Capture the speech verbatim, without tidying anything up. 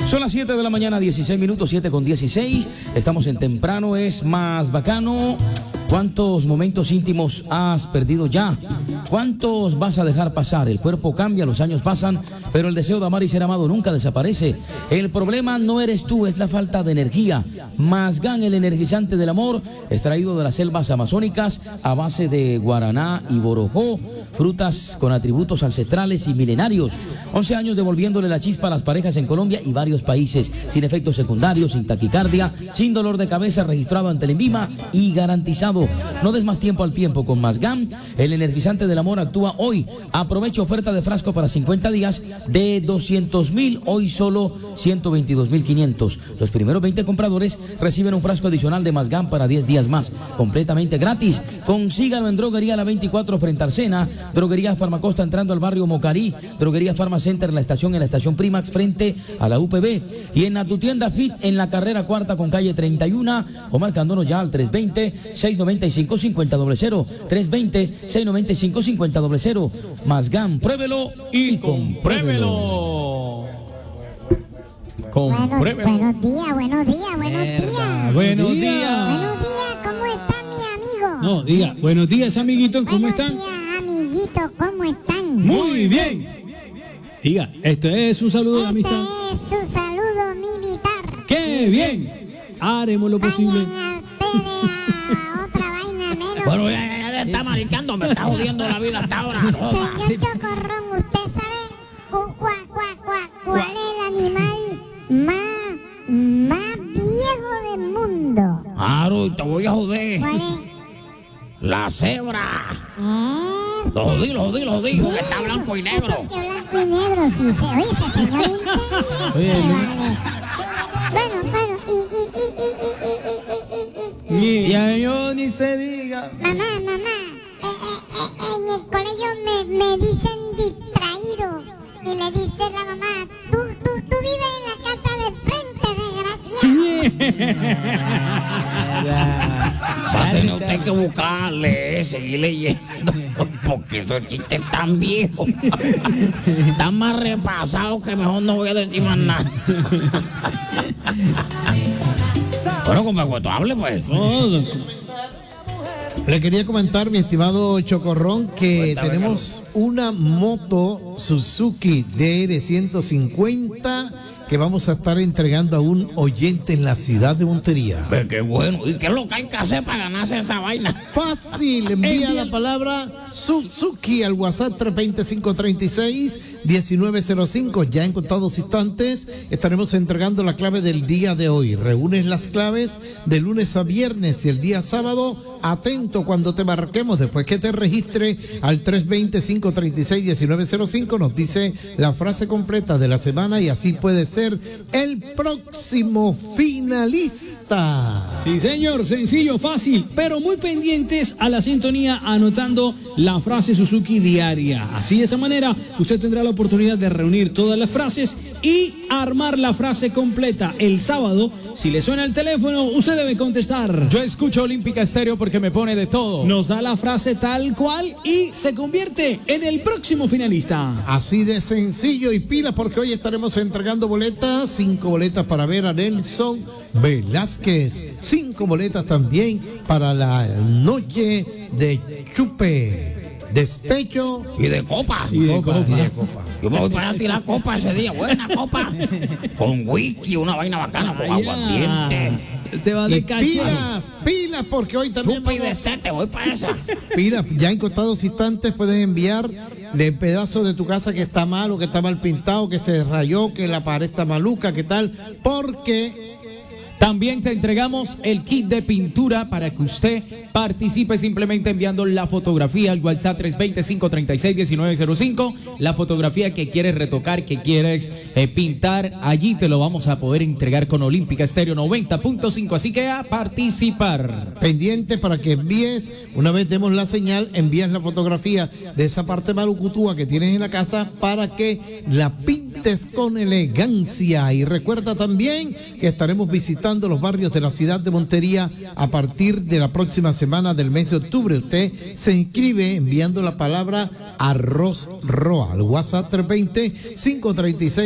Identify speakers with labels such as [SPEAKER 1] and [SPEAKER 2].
[SPEAKER 1] Son las siete de la mañana, dieciséis minutos, siete con dieciséis. Estamos en Temprano es Más Bacano. ¿Cuántos momentos íntimos has perdido ya? ¿Cuántos vas a dejar pasar? El cuerpo cambia, los años pasan, pero el deseo de amar y ser amado nunca desaparece. El problema no eres tú, es la falta de energía. Mazgán, el energizante del amor, extraído de las selvas amazónicas a base de guaraná y borojó, frutas con atributos ancestrales y milenarios. once años devolviéndole la chispa a las parejas en Colombia y varios países, sin efectos secundarios, sin taquicardia, sin dolor de cabeza, registrado ante el INVIMA y garantizado. No des más tiempo al tiempo con Mazgán, el energizante del amor actúa hoy. Aprovecha oferta de frasco para cincuenta días de doscientos mil, hoy solo ciento veintidós mil quinientos. Los primeros veinte compradores reciben un frasco adicional de Mazgán para diez días más, completamente gratis. Consígalo en Droguería La veinticuatro frente a Arsena, Droguería Farmacosta entrando al barrio Mocarí, Droguería Farmacenter en la estación, en la estación Primax frente a la U P B, y en a tu tienda Fit en la carrera cuarta con calle treinta y uno, o marcándonos ya al tres veinte, seiscientos noventa y cinco, cincuenta cero cero, tres veinte, seiscientos noventa y cinco, cincuenta cero cero. Mazgán, pruébelo y compruébelo.
[SPEAKER 2] Compruébelo. Bueno, buenos días, buenos días, buenos días.
[SPEAKER 3] Buenos días.
[SPEAKER 2] Buenos días, ¿cómo está mi amigo?
[SPEAKER 3] No, diga, buenos días, amiguitos, ¿cómo
[SPEAKER 2] buenos
[SPEAKER 3] están?
[SPEAKER 2] Buenos días, amiguitos, ¿cómo están?
[SPEAKER 3] Muy bien. Diga, esto es un saludo de
[SPEAKER 2] Este
[SPEAKER 3] amistad.
[SPEAKER 2] es su saludo militar.
[SPEAKER 3] ¡Qué bien! Haremos lo posible.
[SPEAKER 2] Vayan a ustedes a otra vaina menos.
[SPEAKER 4] Bueno, ya, ya, ya está mariqueando, me está jodiendo la vida hasta ahora. No,
[SPEAKER 2] Señor Chocorrón, ¿usted sabe cu, cua, cua, cua, cuál es el animal más, más viejo del mundo?
[SPEAKER 4] claro, y te voy a joder.
[SPEAKER 2] ¿Cuál es?
[SPEAKER 4] La cebra.
[SPEAKER 2] ¿Eh?
[SPEAKER 4] Lo jodí, lo jodí, lo jodí, porque está blanco y negro.
[SPEAKER 2] Porque blanco y negro, sí se oíste, señor inteligente, vale. Bueno, bueno, y, y, y, y, y, y, y, y, y.
[SPEAKER 3] Ya yo ni se diga.
[SPEAKER 2] Mamá, mamá, eh, eh, eh, en el colegio me, me dicen distraído. Y le dice la mamá, tú, tú, tú vives en la casa de frente, desgraciado.
[SPEAKER 4] Va a tener usted que buscarle, seguir leyendo, porque esos chistes están viejos. Están más repasados que mejor no voy a decir más nada. Bueno, como tú hable, pues.
[SPEAKER 5] Le quería comentar, mi estimado Chocorrón, que
[SPEAKER 4] Cuéntame,
[SPEAKER 5] tenemos una moto Suzuki D R ciento cincuenta que vamos a estar entregando a un oyente en la ciudad de Montería.
[SPEAKER 4] Ve qué bueno. ¿Y qué es lo que hay que hacer para ganarse esa vaina?
[SPEAKER 5] Fácil, envía la palabra Suzuki al WhatsApp tres dos cero, cinco tres seis, uno nueve cero cinco. Ya en contados instantes estaremos entregando la clave del día de hoy. Reúnes las claves de lunes a viernes y el día sábado, atento cuando te marquemos después que te registre al tres dos cero, cinco tres seis, uno nueve cero cinco. Nos dice la frase completa de la semana y así puede ser el próximo finalista.
[SPEAKER 3] Sí, señor, sencillo, fácil, pero muy pendientes a la sintonía, anotando la frase Suzuki diaria. Así, de esa manera, usted tendrá la oportunidad de reunir todas las frases y armar la frase completa. El sábado, si le suena el teléfono, usted debe contestar.
[SPEAKER 6] Yo escucho Olímpica Estéreo porque me pone de todo.
[SPEAKER 3] Nos da la frase tal cual y se convierte en el próximo finalista.
[SPEAKER 5] Así de sencillo, y pila porque hoy estaremos entregando boletos. Cinco boletas para ver a Nelson Velázquez. Cinco boletas también para la noche de chupe, despecho
[SPEAKER 4] Y de copa.
[SPEAKER 3] Y de copa.
[SPEAKER 5] y de copa.
[SPEAKER 4] Yo me voy para allá a tirar copa ese día. Buena copa. Con whisky, una vaina bacana, con aguardiente.
[SPEAKER 3] Te va
[SPEAKER 5] Y
[SPEAKER 3] de caché.
[SPEAKER 5] pilas, pilas porque hoy también
[SPEAKER 4] Chupa y de
[SPEAKER 5] vamos-
[SPEAKER 4] sete, voy para esa.
[SPEAKER 5] Pilas, ya en contados instantes puedes enviar de pedazos de tu casa que está malo, que está mal pintado, que se rayó, que la pared está maluca, que tal, porque
[SPEAKER 6] También te entregamos el kit de pintura para que usted participe simplemente enviando la fotografía al WhatsApp tres dos cero, cinco tres seis, uno nueve cero cinco. La fotografía que quieres retocar, que quieres eh, pintar, allí te lo vamos a poder entregar con Olímpica Estéreo noventa punto cinco. Así que a participar.
[SPEAKER 5] pendiente para que envíes, una vez demos la señal, envías la fotografía de esa parte malucutúa que tienes en la casa para que la pintes con elegancia. Y recuerda también que estaremos visitando los barrios de la ciudad de Montería a partir de la próxima semana del mes de octubre. Usted se inscribe enviando la palabra Arroz Roa al WhatsApp tres dos cero, cinco tres seis